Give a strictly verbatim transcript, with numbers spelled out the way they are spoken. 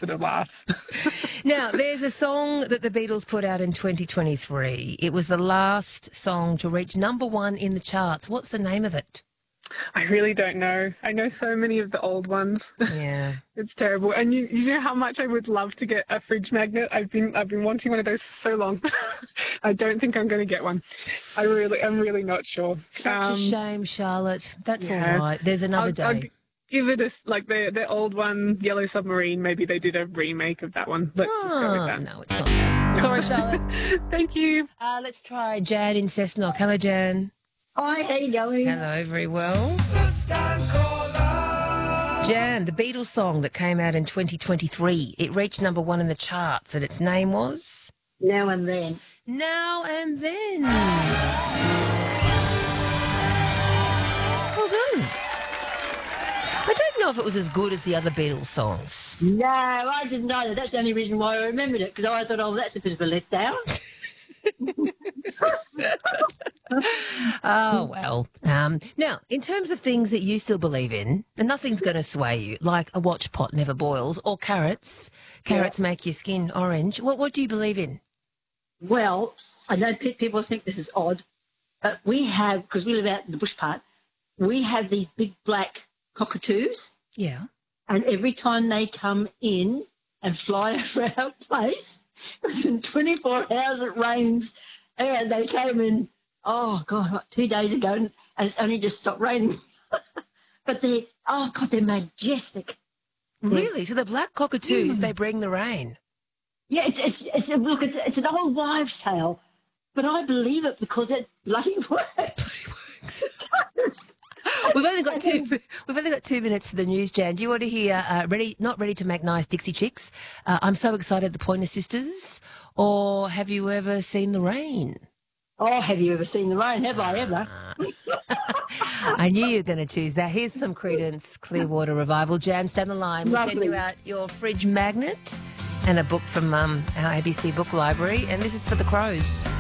sort of laugh. Now, there's a song that the Beatles put out in twenty twenty-three. It was the last song to reach number one in the charts. What's the name of it? I really don't know. I know so many of the old ones. Yeah. It's terrible. And you, you know how much I would love to get a fridge magnet? I've been I've been wanting one of those for so long. I don't think I'm going to get one. I really, I'm really not sure. Such um, a shame, Charlotte. That's yeah. all right. There's another I'll, day. I'll give it a, like the, the old one, Yellow Submarine. Maybe they did a remake of that one. Let's just go with Oh, that. no, it's not that. Sorry, Charlotte. Thank you. Uh, let's try Jan in Cessnock. Hello, Jan. Hi, how you going? Hello, very well. Jan, the Beatles song that came out in twenty twenty-three, it reached number one in the charts, and its name was? Now and Then. Now and Then. Well done. I don't know if it was as good as the other Beatles songs. No, I didn't know that. That's the only reason why I remembered it, because I thought, oh, that's a bit of a letdown. Oh, well. Um, now, in terms of things that you still believe in, and nothing's going to sway you, like a watch pot never boils, or carrots. Carrots yeah. make your skin orange. What, what do you believe in? Well, I know pe- people think this is odd, but we have, because we live out in the bush part, we have these big black cockatoos. Yeah. And every time they come in and fly over our place, within twenty-four hours it rains. And they came in, oh, God, what, two days ago, and, and it's only just stopped raining. But they're, oh, God, they're majestic. Really? They're, so the black cockatoos, mm. they bring the rain? Yeah, it's, it's, it's a, look, it's, it's an old wives' tale, but I believe it because it bloody works. Bloody works. We've only got two. We've only got two minutes to the news, Jan. Do you want to hear uh, "Ready, Not Ready to Make Nice" Dixie Chicks? Uh, I'm so excited, the Pointer Sisters, or have you ever seen the rain? Oh, have you ever seen the rain? Have I ever? I knew you were going to choose that. Here's some Creedence Clearwater Revival. Jan, stand the line. We'll Lovely. send you out your fridge magnet and a book from um, our A B C book library. And this is for the Crows.